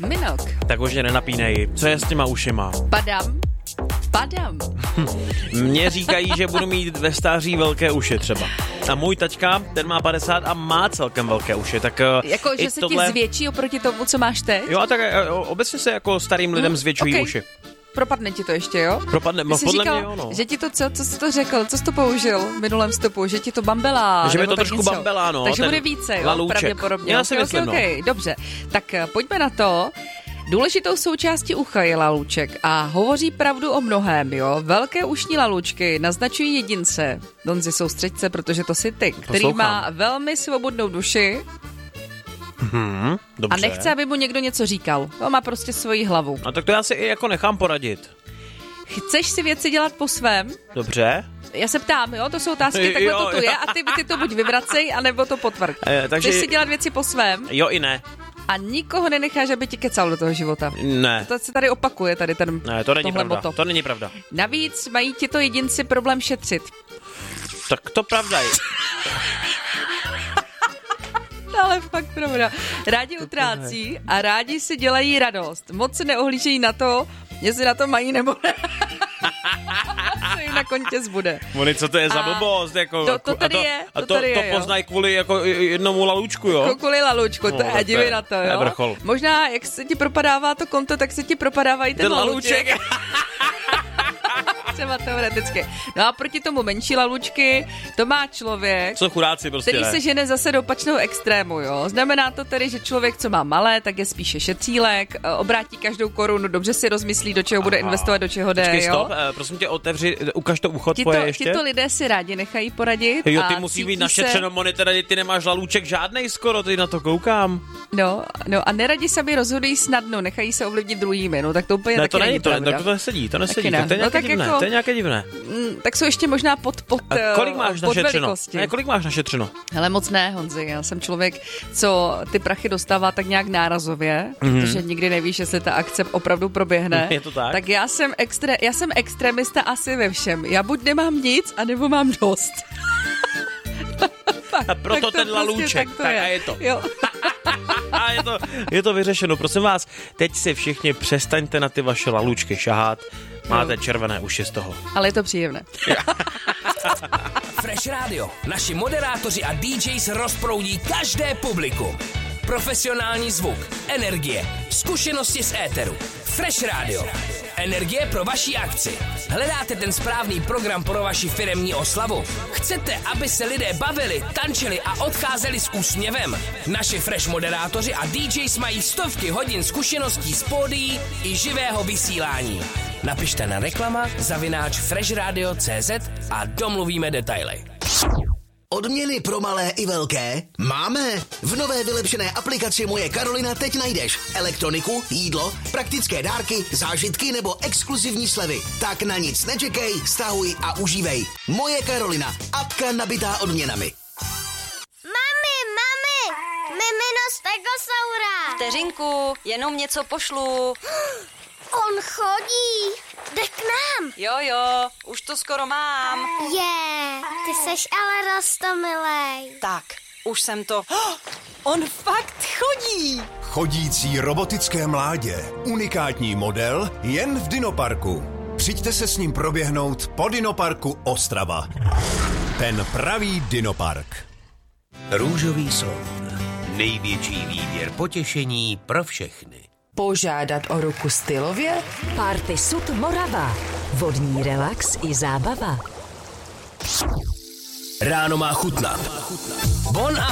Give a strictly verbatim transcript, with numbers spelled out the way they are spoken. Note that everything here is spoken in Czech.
Minok. Tak už je nenapínej. Co je s těma ušima? Padam. Padam. Mně říkají, že budu mít ve stáří velké uši třeba. A můj taťka, ten má padesát a má celkem velké uši, tak jako, že se tohle... ti zvětší oproti tomu, co máš teď? Jo, a tak obecně se jako starým lidem hmm, zvětšují okay. uši. Propadne ti to ještě, jo? Propadne, no, podle říkal, mě jo, no. Že ti to, co, co jsi to řekl, co jsi to použil v minulém vstupu, že ti to bambelá. Že mi to trošku něco. bambelá, no. Takže bude více, jo, lalůček. Pravděpodobně. Já si okay, myslím, okay, okay. no. Dobře, tak pojďme na to. Důležitou součástí ucha je lalůček a hovoří pravdu o mnohém, jo. Velké ušní lalůčky naznačují jedince. Donzi, soustřeď se, protože to si ty, který Poslouchám. má velmi svobodnou duši. Hmm, a nechce, aby mu někdo něco říkal. On má prostě svoji hlavu. A tak to já si i jako nechám poradit. Chceš si věci dělat po svém? Dobře. Já se ptám, jo, to jsou otázky, takhle jo, to tu jo. je a ty, ty to buď vyvracej, anebo to potvrď. E, takže... Chceš si dělat věci po svém? Jo i ne. A nikoho nenecháš, aby ti kecal do toho života. Ne. To se tady opakuje, tady ten Ne, to není pravda, moto. to není pravda. Navíc mají tito jedinci problém šetřit. Tak to pravda je. Ale fakt pravda. Rádi utrácí a rádi si dělají radost. Moc se neohlížejí na to, jestli na to mají nebo ne. Co jim na kontě zbude. Moni, co to je za blbost? Jako, to, to tady a to, je. A to, to, tady to je, poznají kvůli jako jednomu lalůčku, jo? Kvůli lalůčku, to no, je, dívej na to, jo? Vrchol. Možná, jak se ti propadává to konto, tak se ti propadávají ten, ten lalůček. lalůček. Třeba teoreticky. No a proti tomu menší lalůčky, to má člověk, co chudáci prostě, který ne? se žene zase do opačného extrému, jo. Znamená to tedy, že člověk, co má malé, tak je spíše šetřílek, obrátí každou korunu, dobře si rozmyslí, do čeho bude Aha. investovat, do čeho jde, Počkej, jo. Stop, prosím tě, otevři, ukaž to ucho tito, tvoje ještě. Tito lidé si rádi nechají poradit. Jo, ty musí být našetřeno, se... Moni, teda ty nemáš lalůček žádnej skoro, ty na to koukám. No, no a neradi sami rozhodují snadno, nechají se ovlivnit druhými, no tak to úplně ne, taky to není to, tak to nesedí, to nesedí, ne. tak to je no, nějaké divné, jako, to je nějaké divné. Mm, tak jsou ještě možná pod, pod, a kolik máš pod našetřeno? velikosti. Ne, kolik máš našetřeno? Hele, moc ne, Honzi, já jsem člověk, co ty prachy dostává tak nějak nárazově, mm-hmm. protože nikdy nevíš, jestli ta akce opravdu proběhne. Je to tak? Tak já jsem, extré, já jsem extremista asi ve všem. Já buď nemám nic, anebo mám dost. A proto ten prostě lalůček, tak, tak je. A je to. Jo. A je to, je to vyřešeno. Prosím vás, teď si všichni přestaňte na ty vaše lalůčky šahat. Máte červené uši z toho. Ale je to příjemné. Fresh Radio. Naši moderátoři a dý džej rozproudí každé publikum. Profesionální zvuk, energie, zkušenosti z éteru. Fresh Radio. Energie pro vaši akci. Hledáte ten správný program pro vaši firemní oslavu? Chcete, aby se lidé bavili, tančili a odcházeli s úsměvem? Naši Fresh moderátoři a dý džejs mají stovky hodin zkušeností z pódií i živého vysílání. Napište na reklama zavináč freshradio tečka cé zet a domluvíme detaily. Odměny pro malé i velké? Máme! V nové vylepšené aplikaci Moje Karolina teď najdeš elektroniku, jídlo, praktické dárky, zážitky nebo exkluzivní slevy. Tak na nic nečekej, stahuj a užívej. Moje Karolina, apka nabitá odměnami. Mami, mami, mimino stegosaura. Vteřinku, jenom něco pošlu. On chodí, jde k nám. Jo, jo, už to skoro mám. Je, yeah, ty seš ale roztomilej. Tak, už jsem to... Oh, on fakt chodí. Chodící robotické mládě. Unikátní model jen v Dinoparku. Přijďte se s ním proběhnout po Dinoparku Ostrava. Ten pravý Dinopark. Růžový slon. Největší výběr potěšení pro všechny. Požádat o ruku stylově? Party Sud Morava. Vodní relax i zábava. Ráno má chutnat. Bon a